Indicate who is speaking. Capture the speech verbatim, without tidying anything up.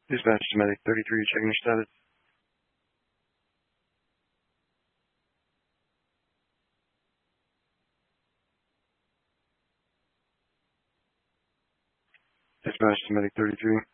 Speaker 1: Dispatch to Medic thirty-three, checking your status. Dispatch to Medic thirty-three.